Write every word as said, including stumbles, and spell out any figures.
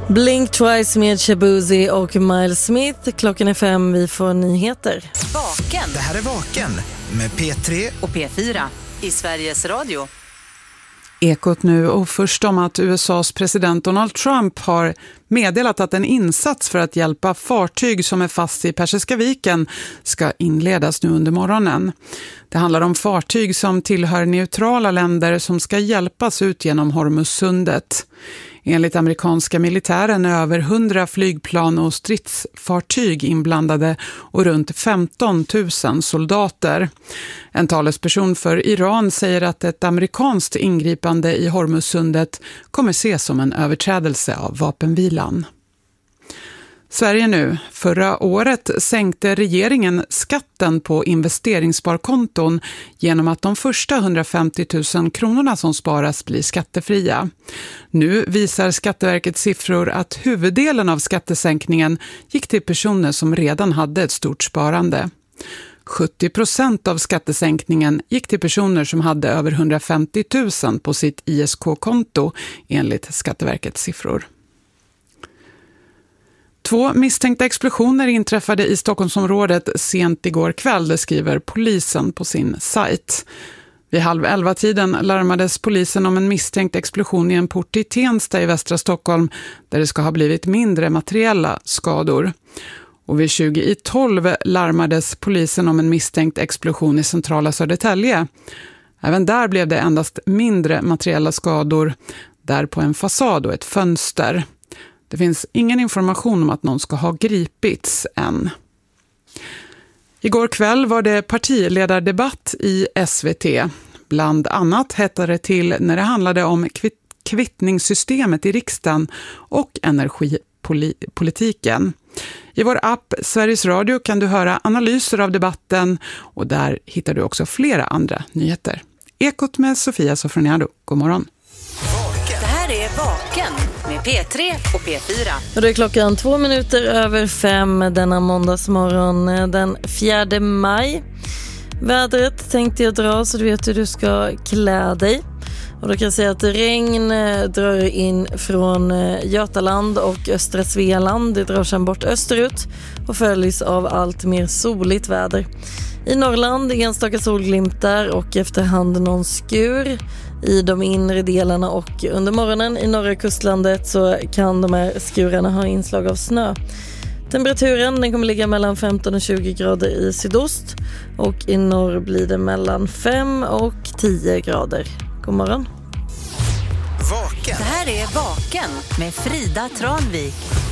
Blink Twice med Shabuzi och Miles Smith. Klockan är fem, vi får nyheter. Vaken. Det här är Vaken med P tre och P fyra i Sveriges Radio. Ekot nu, och först om att U S A:s president Donald Trump har meddelat att en insats för att hjälpa fartyg som är fast i Persiska viken ska inledas nu under morgonen. Det handlar om fartyg som tillhör neutrala länder som ska hjälpas ut genom Hormuzsundet. Enligt amerikanska militären är över hundra flygplan och stridsfartyg inblandade och runt femton tusen soldater. En talesperson för Iran säger att ett amerikanskt ingripande i Hormuzsundet kommer ses som en överträdelse av vapenvilan. Sverige nu. Förra året sänkte regeringen skatten på investeringssparkonton genom att de första hundrafemtio tusen kronorna som sparas blir skattefria. Nu visar Skatteverkets siffror att huvuddelen av skattesänkningen gick till personer som redan hade ett stort sparande. sjuttio procent av skattesänkningen gick till personer som hade över hundrafemtio tusen på sitt I S K-konto enligt Skatteverkets siffror. Två misstänkta explosioner inträffade i Stockholmsområdet sent igår kväll, det skriver polisen på sin sajt. Vid halv elva tiden larmades polisen om en misstänkt explosion i en port i Tensta i västra Stockholm där det ska ha blivit mindre materiella skador. Och vid tjugo i tolv larmades polisen om en misstänkt explosion i centrala Södertälje. Även där blev det endast mindre materiella skador, där på en fasad och ett fönster. Det finns ingen information om att någon ska ha gripits än. Igår kväll var det partiledardebatt i S V T. Bland annat hette det till när det handlade om kvitt- kvittningssystemet i riksdagen och energipolitiken. I vår app Sveriges Radio kan du höra analyser av debatten och där hittar du också flera andra nyheter. Ekot med Sofia Sofroniado. God morgon. Det här är Vaken med P tre och P fyra. Och det är klockan två minuter över fem denna måndagsmorgon den fjärde maj. Vädret tänkte jag dra så du vet hur du ska klä dig. Och då kan jag säga att regn drar in från Götaland och östra Svealand. Det drar sedan bort österut och följs av allt mer soligt väder. I Norrland enstaka solglimtar och efterhand någon skur i de inre delarna, och under morgonen i norra kustlandet så kan de här skurarna ha inslag av snö. Temperaturen den kommer ligga mellan femton och tjugo grader i sydost, och i norr blir det mellan fem och tio grader. God morgon. Vaken. Det här är Vaken med Frida Tranvik.